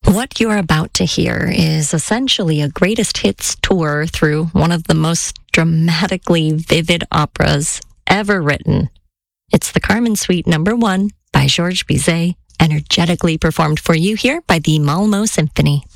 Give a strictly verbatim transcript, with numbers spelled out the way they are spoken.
What you're about to hear is essentially a greatest hits tour through one of the most dramatically vivid operas ever written. It's the Carmen Suite Number One by Georges Bizet, energetically performed for you here by the Malmö Symphony.